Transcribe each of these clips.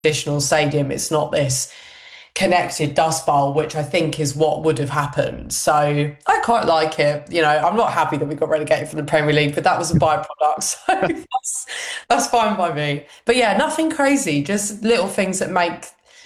traditional stadium. It's not this connected dust bowl, which I think is what would have happened. So I quite like it. You know, I'm not happy that we got relegated from the Premier League, but that was a byproduct. So that's fine by me. But yeah, nothing crazy, just little things that make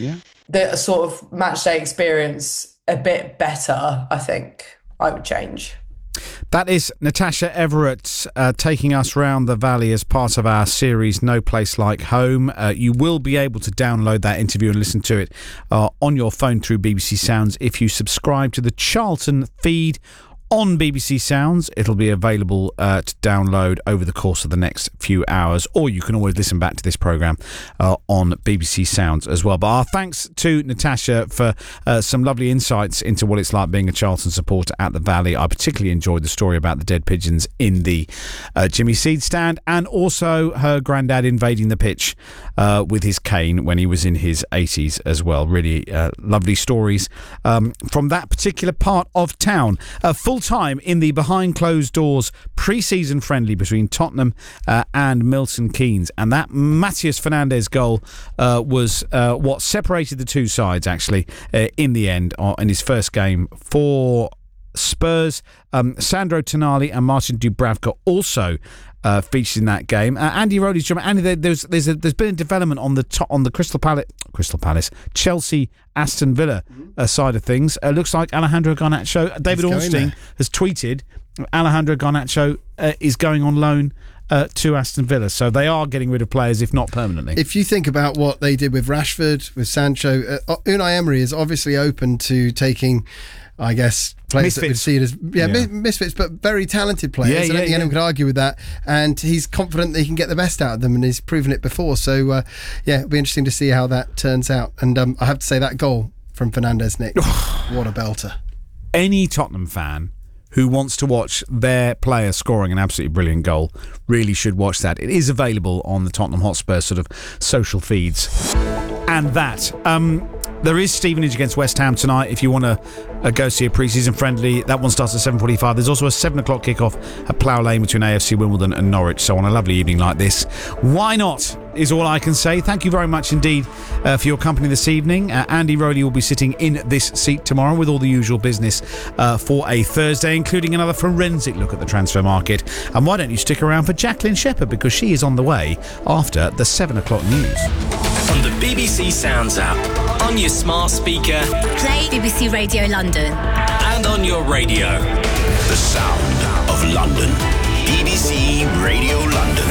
the sort of match day experience a bit better, I think I would change. That is Natasha Everett taking us round the valley as part of our series No Place Like Home. You will be able to download that interview and listen to it on your phone through BBC Sounds if you subscribe to the Charlton feed on BBC Sounds. It'll be available to download over the course of the next few hours, or you can always listen back to this programme on BBC Sounds as well. But our thanks to Natasha for some lovely insights into what it's like being a Charlton supporter at the Valley. I particularly enjoyed the story about the dead pigeons in the Jimmy Seed stand, and also her granddad invading the pitch with his cane when he was in his 80s as well. Really lovely stories from that particular part of town. Full time in the behind closed doors pre-season friendly between Tottenham and Milton Keynes, and that Matheus Fernandes goal was what separated the two sides actually in the end in his first game for Spurs. Sandro Tonali and Martin Dubravka also featured in that game. Andy Rowley's drama. Andy, there's been a development on the Crystal Palace, Chelsea, Aston Villa side of things. Looks like Alejandro Garnacho, David Ornstein has tweeted Alejandro Garnacho is going on loan to Aston Villa. So they are getting rid of players, if not permanently. If you think about what they did with Rashford, with Sancho, Unai Emery is obviously open to taking, I guess, players that we've seen as misfits, but very talented players. I don't think anyone could argue with that. And he's confident that he can get the best out of them, and he's proven it before. So, it'll be interesting to see how that turns out. And I have to say, that goal from Fernandes, Nick, what a belter. Any Tottenham fan who wants to watch their player scoring an absolutely brilliant goal really should watch that. It is available on the Tottenham Hotspur sort of social feeds. And that... there is Stevenage against West Ham tonight if you want to go see a pre-season friendly. That one starts at 7:45. There's also a 7 o'clock kickoff at Plough Lane between AFC Wimbledon and Norwich. So on a lovely evening like this, why not, is all I can say. Thank you very much indeed for your company this evening. Andy Rowley will be sitting in this seat tomorrow with all the usual business for a Thursday, including another forensic look at the transfer market. And why don't you stick around for Jacqueline Shepherd, because she is on the way after the 7 o'clock news. On the BBC Sounds app, on your smart speaker, play BBC Radio London, and on your radio. The sound of London. BBC Radio London.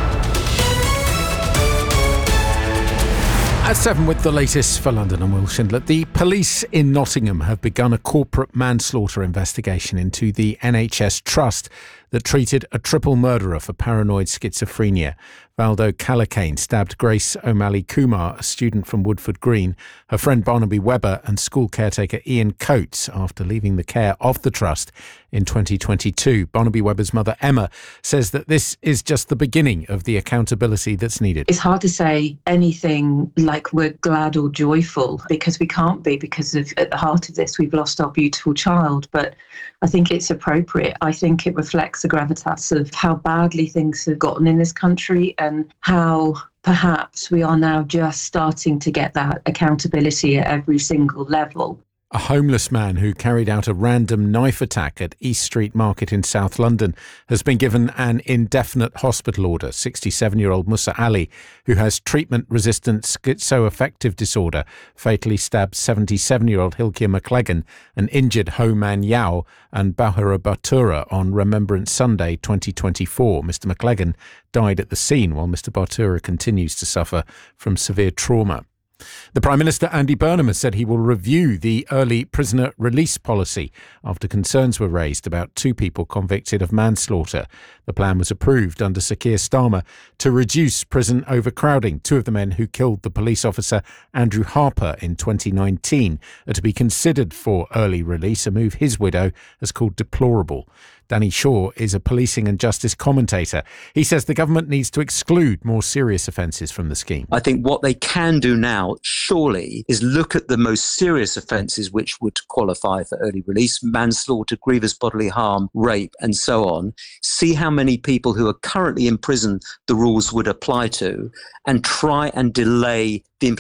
At 7 with the latest for London, I'm Will Schindler. The police in Nottingham have begun a corporate manslaughter investigation into the NHS trust that treated a triple murderer for paranoid schizophrenia. Valdo Calacane stabbed Grace O'Malley Kumar, a student from Woodford Green, her friend Barnaby Webber and school caretaker Ian Coates after leaving the care of the trust in 2022. Barnaby Webber's mother Emma says that this is just the beginning of the accountability that's needed. It's hard to say anything like we're glad or joyful, because we can't be, because at the heart of this we've lost our beautiful child. But I think it's appropriate. I think it reflects the gravitas of how badly things have gotten in this country, and how perhaps we are now just starting to get that accountability at every single level. A homeless man who carried out a random knife attack at East Street Market in South London has been given an indefinite hospital order. 67-year-old Musa Ali, who has treatment-resistant schizoaffective disorder, fatally stabbed 77-year-old Hilkia McLagan and injured Ho Man Yao and Bahura Batura on Remembrance Sunday 2024. Mr McLagan died at the scene, while Mr Batura continues to suffer from severe trauma. The Prime Minister, Andy Burnham, has said he will review the early prisoner release policy after concerns were raised about 2 people convicted of manslaughter. The plan was approved under Sir Keir Starmer to reduce prison overcrowding. 2 of the men who killed the police officer Andrew Harper in 2019 are to be considered for early release, a move his widow has called deplorable. Danny Shaw is a policing and justice commentator. He says the government needs to exclude more serious offences from the scheme. I think what they can do now, surely, is look at the most serious offences which would qualify for early release: manslaughter, grievous bodily harm, rape, and so on. See how many people who are currently in prison the rules would apply to, and try and delay the